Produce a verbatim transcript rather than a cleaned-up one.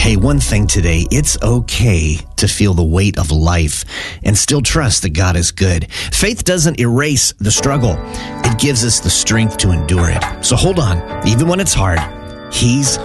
Hey, one thing today, it's okay to feel the weight of life and still trust that God is good. Faith doesn't erase the struggle. It gives us the strength to endure it. So hold on, even when it's hard, He's